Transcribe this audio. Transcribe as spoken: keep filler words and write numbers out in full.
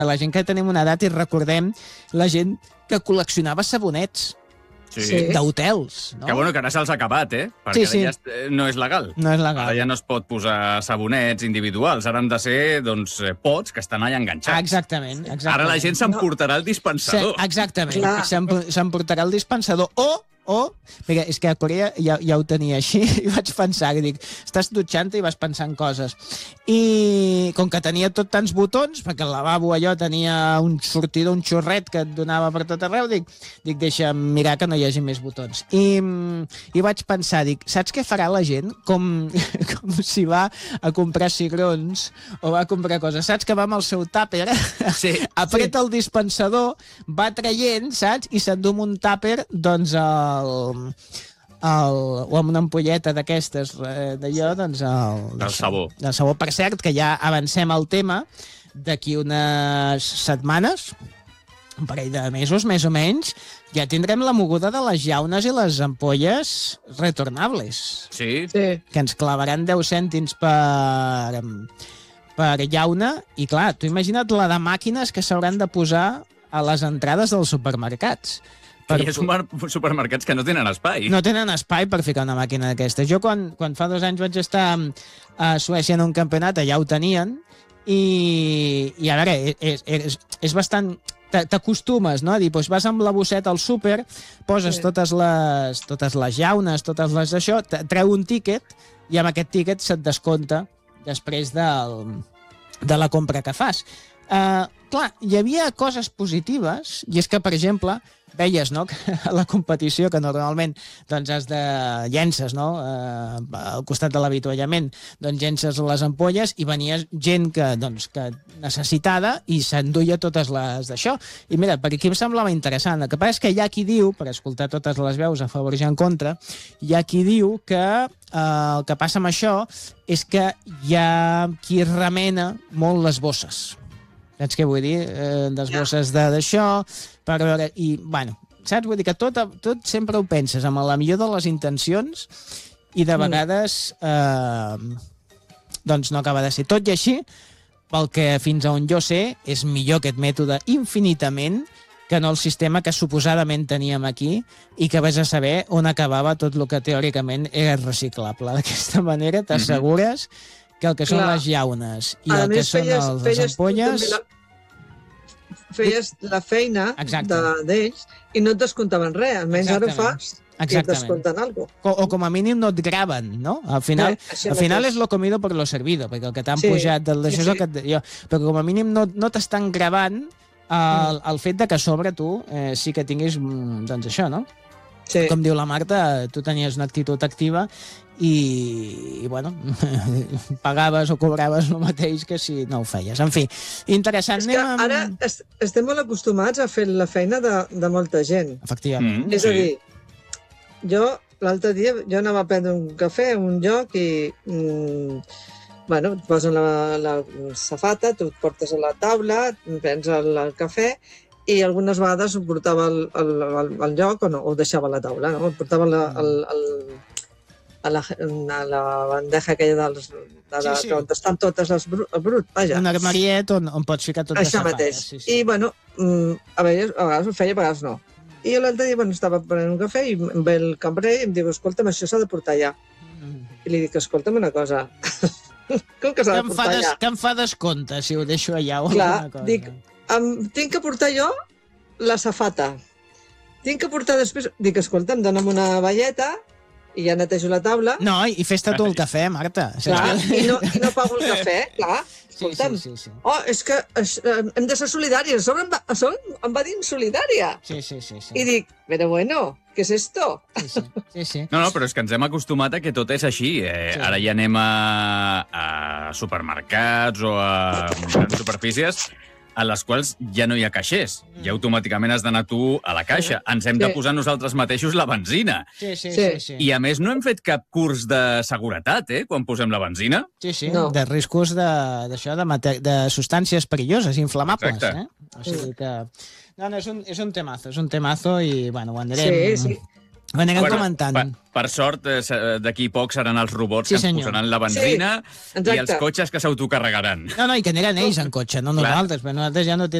la gent que tenim una edat i recordem la gent que col·leccionava sabonets. Sí. Sí. D'hotels, no? Que bueno, que ara se'ls ha acabat, eh? Perquè Sí, sí. ara ja no és legal. No és legal. Ara ja no es pot posar sabonets individuals, ara han de ser, doncs, eh, pots que estan allà enganxats. Ah, exactament, exactament. Ara la gent s'emportarà el dispensador. Sí, exactament, Clar. S'em- s'emportarà el dispensador. O, o, mira, és que a Corea ja, ja ho tenia així, i vaig pensar, que dic, estàs dutxant i vas pensant coses. I com que tenia tot tants botons, perquè el lavabo allò tenia un sortidor, un xorret que et donava per tot arreu, dic, dic deixa'm mirar que no hi hagi més botons. I, i vaig pensar, dic, saps què farà la gent? Com, com si va a comprar cigrons o va a comprar coses. Saps que va amb el seu tàper, Sí. apreta el dispensador, va traient, saps? I s'endú amb un tàper, doncs, el, el, o amb una ampolleta d'aquestes, eh, d'allò, doncs, el... Del sabó. Del sabó. Per cert, que ja avancem al tema d'aquí unes setmanes, un parell de mesos, més o menys, ja tindrem la moguda de les llaunes i les ampolles retornables, Sí? Sí. que ens clavaran deu cèntims per, per llauna, i clar, tu imagina't la de màquines que s'hauran de posar a les entrades dels supermercats. Per... Hi ha super- supermercats que no tenen espai. No tenen espai per ficar una màquina d'aquestes. Jo, quan, quan fa dos anys vaig estar a Suècia en un campionat, allà ho tenien, i, i a veure, és, és, és bastant... T'acostumes, no? A dir, doncs vas amb la bosseta al súper, poses Sí. totes les, totes les llaunes, totes les d'això, te- treu un tíquet, i amb aquest tíquet se't descompta després del, de la compra que fas. Uh, clar, hi havia coses positives, i és que, per exemple, veies, no?, que a la competició, que normalment doncs, has de llences, no?, uh, al costat de l'avituallament, doncs llences les ampolles i venia gent que, doncs, que necessitada i s'enduia totes les d'això. I mira, per aquí em semblava interessant. El que passa és que hi ha qui diu, per escoltar totes les veus a favor i en contra, hi ha qui diu que uh, el que passa amb això és que hi ha qui remena molt les bosses. Saps què vull dir? Eh, les bosses de- d'això, per veure... I, bueno, saps? Vull dir que tot, tot sempre ho penses amb la millor de les intencions i de vegades eh, doncs no acaba de ser. Tot i així, pel que fins a on jo sé, és millor aquest mètode infinitament que no el sistema que suposadament teníem aquí i que vas a saber on acabava tot el que teòricament era reciclable. D'aquesta manera t'assegures que el que són Clar. les llaunes i A el que més, són feies, els, les feies, tu ampolles... també la, feies la feina Exacte. de- d'ells i no et descomptaven res. Almenys ara ho Exactament. fas i et Exactament. descompten alguna cosa. O, o com a mínim no et graven, no? Al final, Eh, això al final mateix. és lo comido per lo servido, perquè el que t'han Sí, pujat del d'això sí, és el que... et- Jo, però com a mínim no, no t'estan gravant el, el fet de que a sobre tu eh, sí que tinguis, mm, doncs això, no? Sí. Com diu la Marta, tu tenies una actitud activa i, i bueno, pagaves o cobraves el mateix que si no ho feies. En fi, interessant. És que Anem amb- ara es, estem molt acostumats a fer la feina de, de molta gent. Efectivament. Mm. És a Sí. dir, jo l'altre dia jo anava a prendre un cafè a un lloc i mm, bueno, et posen la, la safata, tu et portes a la taula, prens el, el cafè i algunes vegades ho portava al, al, al, al lloc o no, ho deixava a la taula, no? Ho portava la, al, al, a, la, a la bandeja aquella dels, de la, Sí, sí. on estan totes les brut, el brut, vaja. Un armariet on, on pots ficar tot Això de mateix. safates. Sí, sí. I, bueno, mm, a vegades, a vegades ho feia, a vegades no. I l'altre dia, bueno, estava prenent un cafè i em ve el cambrer i em diu, escolta'm, això s'ha de portar allà. Mm. I li dic, escolta'm una cosa. Com que s'ha Que de em, fa portar des, allà? que em fa descompte si ho deixo allà o Clar, alguna cosa. dic, Em, tinc que portar jo la safata. Tinc que portar després... Dic, escolta'm, dona'm una balleta i ja netejo la taula. No, i fes-te tu el cafè, Marta. Clar, i no, i no pago el cafè, clar. Sí, Escolta'm, sí, sí, sí. oh, és que és, eh, hem de ser solidàries. A sobre em va, a sobre em va dir insolidària. Sí, sí, sí, sí. I dic, però bueno, què és esto? Sí, sí, sí, sí. No, no, però és que ens hem acostumat a que tot és així. Eh, Sí. sí. Ara ja anem a, a supermercats o a grans superfícies a les quals ja no hi ha caixers. Ja automàticament has d'anar tu a la caixa. Ens hem de Sí. posar nosaltres mateixos la benzina. Sí, sí, Sí. sí, sí. I a més no hem fet cap curs de seguretat, eh, quan posem la benzina. Sí, sí, No. de riscos de- d'això, de, de, de substàncies perilloses, inflamables. Exacte. Eh? O sigui que... No, no, és un, és un temazo, és un temazo i, bueno, ho anirem... Sí, sí. Ho anirem comentant. Per, per sort, eh, se- d'aquí poc seran els robots Sí, que ens senyor. posaran la benzina Sí, exacte. i els cotxes que s'autocarregaran. No, no, i que aniran ells en cotxe, no Clar. nosaltres, però nosaltres ja no té